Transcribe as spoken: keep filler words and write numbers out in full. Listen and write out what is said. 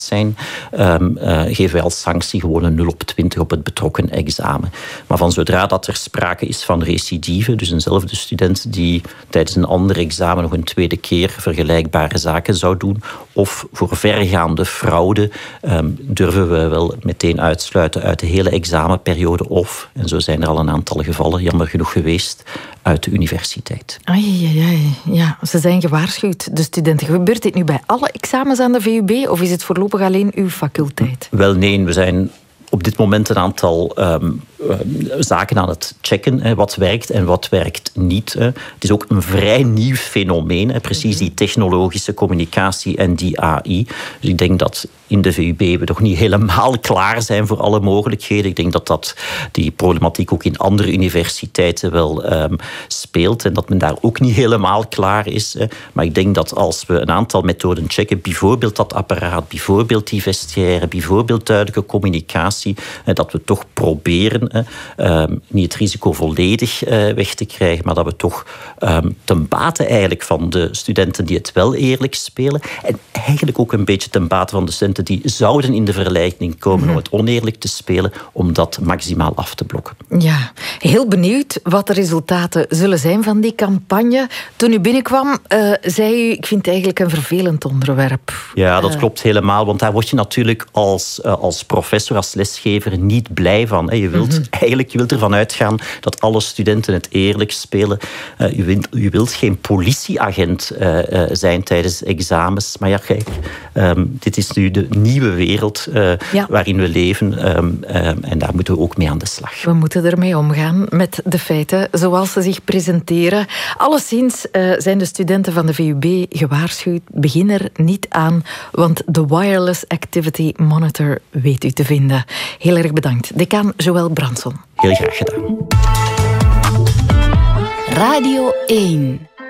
zijn, um, uh, geven wij als sanctie gewoon een nul op twintig op het betrokken examen. Maar van zodra dat er sprake is van recidive, dus eenzelfde student die tijdens een ander examen nog een tweede keer vergelijkbare zaken zou doen, of voor vergaande fraude, um, durven we wel meteen uitsluiten uit de hele examenperiode, of, en zo zijn er al een aantal gevallen, jammer genoeg geweest, uit de universiteit. Ai, ai, ai. Ja, ze zijn gewaarschuwd, de studenten. Gebeurt dit nu bij alle examens aan de V U B, of is het voorlopig alleen uw faculteit? Wel nee, we zijn op dit moment een aantal um, uh, zaken aan het checken. Hè, wat werkt en wat werkt niet. Hè. Het is ook een vrij nieuw fenomeen. Hè, precies die technologische communicatie en die A I. Dus ik denk dat in de V U B we nog niet helemaal klaar zijn voor alle mogelijkheden. Ik denk dat, dat die problematiek ook in andere universiteiten wel um, speelt. En dat men daar ook niet helemaal klaar is. Hè. Maar ik denk dat als we een aantal methoden checken, bijvoorbeeld dat apparaat, bijvoorbeeld die vestiaire, bijvoorbeeld duidelijke communicatie, dat we toch proberen um, niet het risico volledig uh, weg te krijgen, maar dat we toch um, ten bate eigenlijk van de studenten die het wel eerlijk spelen, en eigenlijk ook een beetje ten bate van de studenten die zouden in de verleiding komen mm-hmm. om het oneerlijk te spelen, om dat maximaal af te blokken. Ja, heel benieuwd wat de resultaten zullen zijn van die campagne. Toen u binnenkwam, uh, zei u, ik vind het eigenlijk een vervelend onderwerp. Ja, dat uh. klopt helemaal, want daar word je natuurlijk als, uh, als professor, als lesgever niet blij van. Je wilt, mm-hmm. eigenlijk, je wilt ervan uitgaan dat alle studenten het eerlijk spelen. Uh, je, wilt, je wilt geen politieagent uh, uh, zijn tijdens examens. Maar ja, kijk, um, dit is nu de nieuwe wereld uh, ja. waarin we leven. Um, um, en daar moeten we ook mee aan de slag. We moeten ermee omgaan met de feiten zoals ze zich presenteren. Alleszins uh, zijn de studenten van de V U B gewaarschuwd. Begin er niet aan, want de Wireless Activity Monitor weet u te vinden. Heel erg bedankt. Decaan Joël Branson. Heel graag gedaan. Radio één.